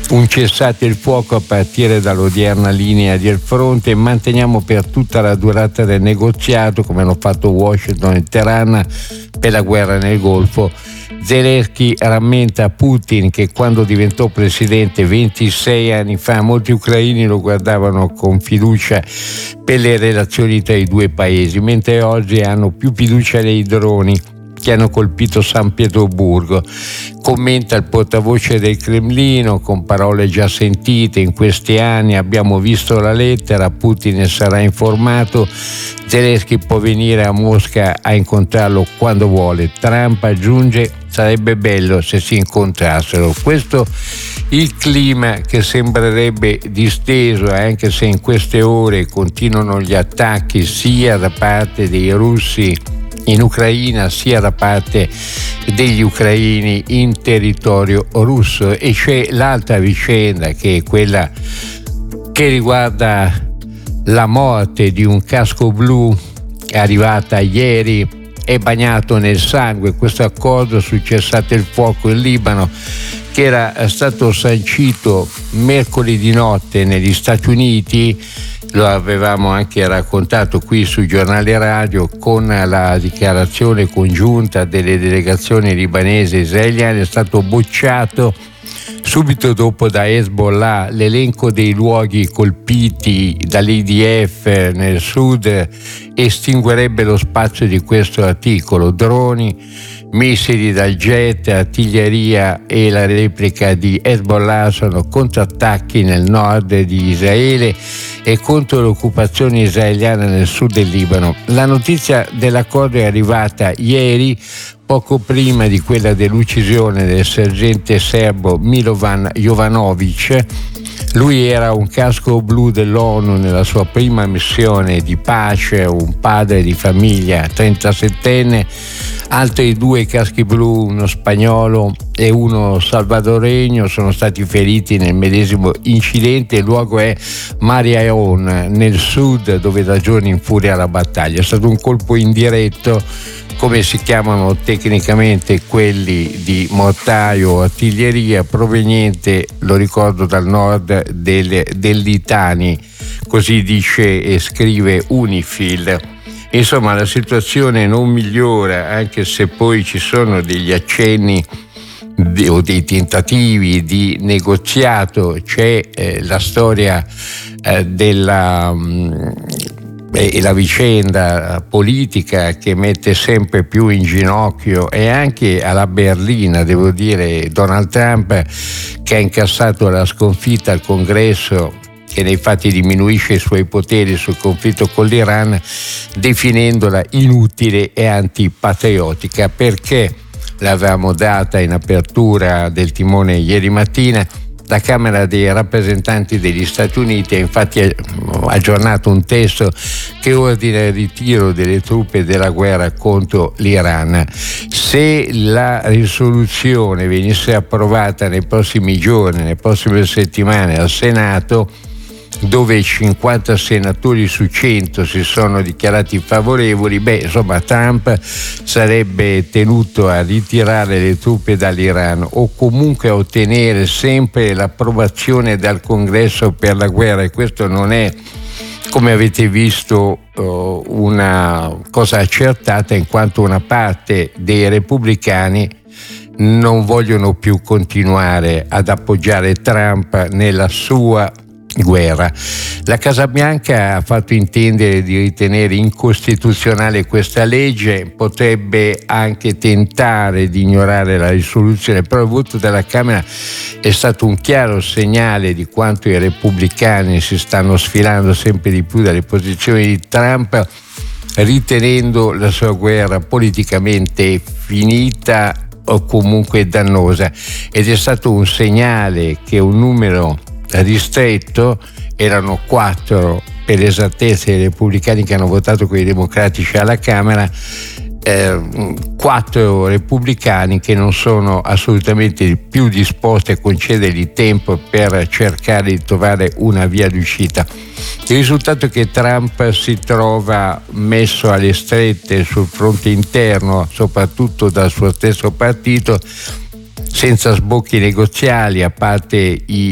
un cessate il fuoco a partire dall'odierna linea del fronte e manteniamo per tutta la durata del negoziato, come hanno fatto Washington e Teheran per la guerra nel Golfo. Zelensky rammenta a Putin che quando diventò presidente 26 anni fa molti ucraini lo guardavano con fiducia per le relazioni tra i due paesi, mentre oggi hanno più fiducia nei droni che hanno colpito San Pietroburgo. Commenta il portavoce del Cremlino con parole già sentite in questi anni: abbiamo visto la lettera, Putin ne sarà informato, Zelensky può venire a Mosca a incontrarlo quando vuole. Trump aggiunge: sarebbe bello se si incontrassero. Questo il clima che sembrerebbe disteso, anche se in queste ore continuano gli attacchi sia da parte dei russi in Ucraina sia da parte degli ucraini in territorio russo. E c'è l'altra vicenda, che è quella che riguarda la morte di un casco blu arrivata ieri e bagnato nel sangue. Questo accordo sul cessate il fuoco in Libano, che era stato sancito mercoledì notte negli Stati Uniti, lo avevamo anche raccontato qui sui giornali radio, con la dichiarazione congiunta delle delegazioni libanese e israeliane, è stato bocciato subito dopo da Hezbollah. L'elenco dei luoghi colpiti dall'IDF nel sud estinguerebbe lo spazio di questo articolo: droni, missili dal jet, artiglieria e la replica di Hezbollah sono contrattacchi nel nord di Israele e contro l'occupazione israeliana nel sud del Libano. La notizia dell'accordo è arrivata ieri, poco prima di quella dell'uccisione del sergente serbo Milovan Jovanovic. Lui era un casco blu dell'ONU nella sua prima missione di pace, un padre di famiglia 37enne. Altri due caschi blu, uno spagnolo e uno salvadoregno, sono stati feriti nel medesimo incidente. Il luogo è Mariaon, nel sud, dove da giorni infuria la battaglia. È stato un colpo indiretto, come si chiamano tecnicamente quelli di mortaio o artiglieria, proveniente, lo ricordo, dal nord del Litani, così dice e scrive Unifil. Insomma, la situazione non migliora, anche se poi ci sono degli accenni o dei tentativi di negoziato. C'è la storia e la vicenda politica che mette sempre più in ginocchio, e anche alla berlina, devo dire, Donald Trump, che ha incassato la sconfitta al Congresso, che nei fatti diminuisce i suoi poteri sul conflitto con l'Iran, definendola inutile e antipatriottica. Perché l'avevamo data in apertura del timone ieri mattina? La Camera dei rappresentanti degli Stati Uniti ha infatti aggiornato un testo che ordina il ritiro delle truppe della guerra contro l'Iran. Se la risoluzione venisse approvata nei prossimi giorni, nelle prossime settimane al Senato, dove 50 senatori su 100 si sono dichiarati favorevoli, insomma Trump sarebbe tenuto a ritirare le truppe dall'Iran o comunque a ottenere sempre l'approvazione dal Congresso per la guerra, e questo non è, come avete visto, una cosa accertata, in quanto una parte dei repubblicani non vogliono più continuare ad appoggiare Trump nella sua guerra. La Casa Bianca ha fatto intendere di ritenere incostituzionale questa legge, potrebbe anche tentare di ignorare la risoluzione, però il voto della Camera è stato un chiaro segnale di quanto i repubblicani si stanno sfilando sempre di più dalle posizioni di Trump, ritenendo la sua guerra politicamente finita o comunque dannosa, ed è stato un segnale che un numero ristretto, erano 4 per l'esattezza i repubblicani che hanno votato con i democratici alla Camera, 4 repubblicani che non sono assolutamente più disposti a concedergli tempo per cercare di trovare una via d'uscita. Il risultato è che Trump si trova messo alle strette sul fronte interno, soprattutto dal suo stesso partito, senza sbocchi negoziali, a parte i